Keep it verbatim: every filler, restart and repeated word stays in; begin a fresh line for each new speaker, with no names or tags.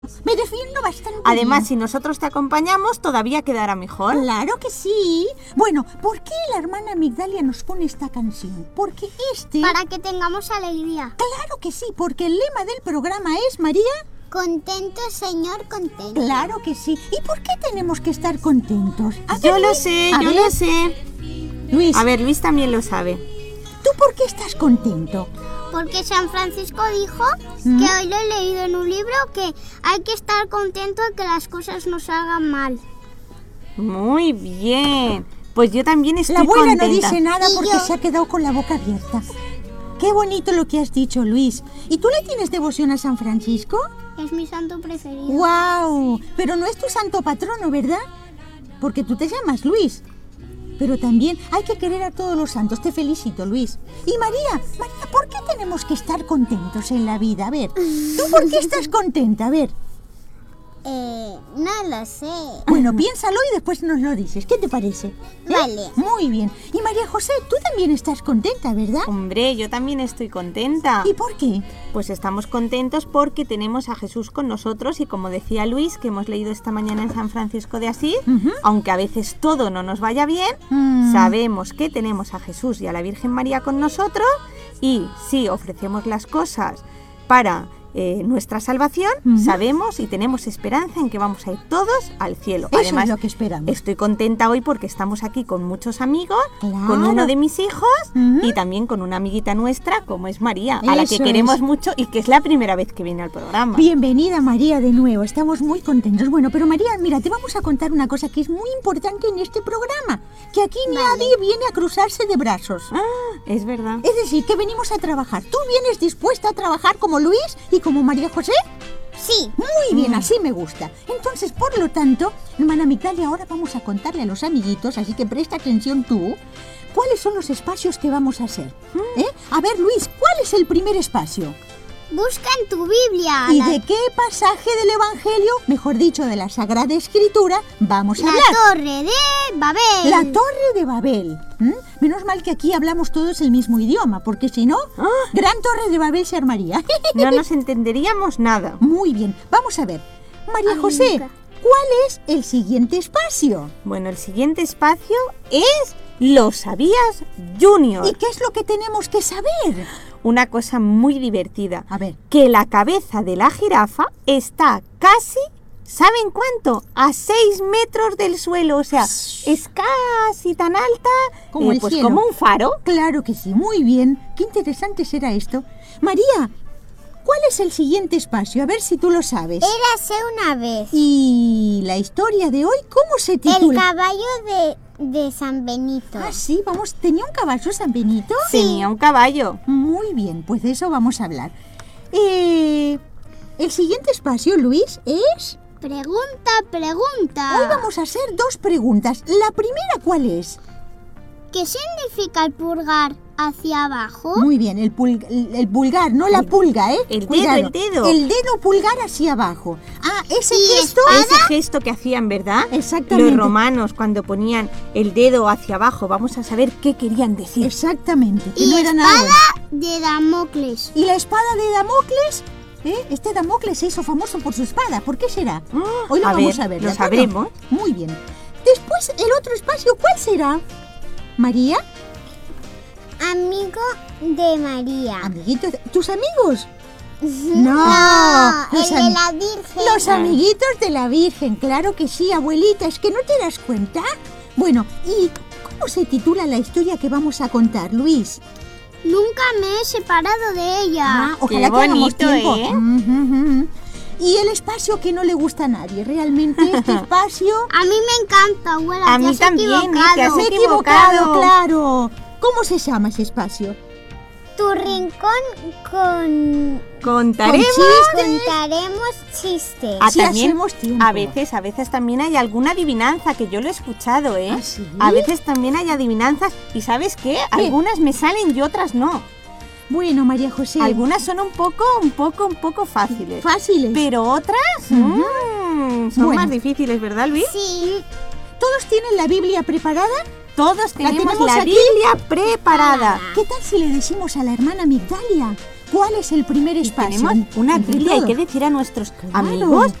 Me defiendo bastante
Además,
bien.
si nosotros te acompañamos, todavía quedará mejor.
Claro que sí. Bueno, ¿por qué la hermana Migdalia nos pone esta canción? Porque este...
Para que tengamos alegría.
Claro que sí, porque el lema del programa es, María...
Contento, Señor, contento.
Claro que sí. ¿Y por qué tenemos que estar contentos? A
Yo
ver,
lo
Luis,
sé,
a
yo
ver,
lo sé.
Luis,
A ver, Luis también lo sabe.
¿tú por qué estás contento?
Porque San Francisco dijo
¿Mm?
que hoy lo he leído en un libro que hay que estar contento de que las cosas no salgan mal.
Muy bien. Pues yo también estoy
La abuela
contenta.
no dice nada
Y
porque
yo.
se ha quedado con la boca abierta. Qué bonito lo que has dicho, Luis. ¿Y tú le tienes devoción a San Francisco?
Es mi santo preferido.
¡Guau! Pero no es tu santo patrono, ¿verdad? Porque tú te llamas Luis. Pero también hay que querer a todos los santos. Te felicito, Luis. Y María, María, ¿por qué tenemos que estar contentos en la vida? A ver, ¿tú por qué estás contenta? A ver,
Eh, no lo sé.
bueno, piénsalo y después nos lo dices. ¿Qué te parece? ¿Eh?
Vale.
Muy bien. Y María José, tú también estás contenta, ¿verdad?
Hombre, yo también estoy contenta.
¿Y por qué?
Pues estamos contentos porque tenemos a Jesús con nosotros y como decía Luis, que hemos leído esta mañana en San Francisco de Asís,
Ujú.
aunque a veces todo no nos vaya bien,
Mm.
sabemos que tenemos a Jesús y a la Virgen María con nosotros y si ofrecemos las cosas para eh, nuestra salvación,
Ujú.
sabemos y tenemos esperanza en que vamos a ir todos al cielo.
Eso
Además,
es lo que esperamos.
estoy contenta hoy porque estamos aquí con muchos amigos,
Claro.
con uno de mis hijos
Ujú.
y también con una amiguita nuestra como es María, a la que
Eso
queremos
es.
mucho y que es la primera vez que viene al programa.
Bienvenida, María, de nuevo. Estamos muy contentos. Bueno, pero María, mira, te vamos a contar una cosa que es muy importante en este programa. Que aquí nadie viene a cruzarse de brazos.
Ah, es verdad.
Es decir, que venimos a trabajar. ¿Tú vienes dispuesta a trabajar como Luis y como María José?
Sí.
Muy bien, así me gusta. Entonces, por lo tanto, hermana Migdalia, ahora vamos a contarle a los amiguitos, así que presta atención tú, cuáles son los espacios que vamos a hacer. ¿Eh? A ver, Luis, ¿cuál es el primer espacio?
Busca en tu Biblia.
¿Y
la,
de qué pasaje del Evangelio, mejor dicho, de la Sagrada Escritura, vamos a
la
hablar?
Torre de Babel.
La Torre de Babel. ¿Mm? Menos mal que aquí hablamos todos el mismo idioma, porque si no,
Ah.
Gran Torre de Babel se armaría.
No nos entenderíamos nada.
Muy bien, vamos a ver. María
Ay,
José,
nunca.
¿cuál es el siguiente espacio?
Bueno, el siguiente espacio es ¿Lo sabías, Junior?
¿Y qué es lo que tenemos que saber?
Una cosa muy divertida.
A ver.
Que la cabeza de la jirafa está casi, ¿saben cuánto? A seis metros del suelo. O sea, es casi tan alta
Como
eh,
el
pues
cielo.
como un faro.
Claro que sí, muy bien. Qué interesante será esto. María, ¿cuál es el siguiente espacio? A ver si tú lo sabes.
Érase una vez.
Y la historia de hoy, ¿cómo se
El
titula?
caballo de, de San Benito.
Ah, sí, vamos, ¿tenía un caballo San Benito?
Tenía un caballo.
Muy bien, pues de eso vamos a hablar. Eh, el siguiente espacio, Luis, es...
Pregunta, pregunta.
Hoy vamos a hacer dos preguntas. La primera, ¿cuál es?
¿Qué significa el pulgar hacia abajo?
Muy bien, el, pul- el, el pulgar, no la pulga, ¿eh?
el dedo,
Cuidado.
el dedo.
El dedo pulgar hacia abajo. Ah, ese
¿Y
gesto...
Ese gesto que hacían, ¿verdad?
Exactamente.
Los romanos cuando ponían el dedo hacia abajo. Vamos a saber qué querían decir.
Exactamente, que
Y
no era nada bueno.
espada de Damocles.
¿Y la espada de Damocles? ¿Eh? Este Damocles se hizo famoso por su espada. ¿Por qué será? Hoy lo
a
vamos
ver,
a ver.
lo
¿de acuerdo?
sabremos.
Muy bien. Después, el otro espacio, ¿cuál será? María,
Amigo de María.
amiguitos, ¿tus amigos?
No,
No,
el
los
de
am-
la Virgen.
Los amiguitos de la Virgen, claro que sí, abuelita, ¿es que no te das cuenta? Bueno, ¿y cómo se titula la historia que vamos a contar, Luis?
Nunca me he separado de ella.
Ah, ojalá
Qué
que hagamos
bonito,
tiempo.
¿eh?
Ujú, ujú. Y el espacio que no le gusta a nadie, realmente este espacio...
A mí me encanta, abuela.
A
te
mí
has
también, ¿eh?
equivocado.
Te has
Me he
equivocado.
equivocado, claro. ¿Cómo se llama ese espacio?
Tu rincón con...
Contaremos.
Con chistes.
Contaremos chistes.
Ah,
Sí,
también,
hacemos tiempo.
a veces, a veces también hay alguna adivinanza que yo lo he escuchado, ¿eh?
¿Ah, sí?
A veces también hay adivinanzas y ¿sabes qué? Algunas me salen y otras no.
Bueno, María José.
Algunas son un poco, un poco, un poco fáciles.
Fáciles.
Pero otras mm, son
Bueno.
más difíciles, ¿verdad, Luis?
Sí.
¿Todos tienen la Biblia preparada?
Todos tenemos
tenemos
la
aquí?
Biblia preparada.
¿Qué tal si le decimos a la hermana Migdalia ¿Cuál es el primer espacio?
Tenemos una
Entre
Biblia, hay
todos.
que decir a nuestros
Claro.
amigos